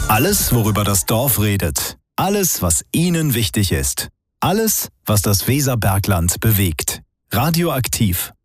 Alles, worüber das Dorf redet. Alles, was Ihnen wichtig ist. Alles, was das Weserbergland bewegt. Radioaktiv.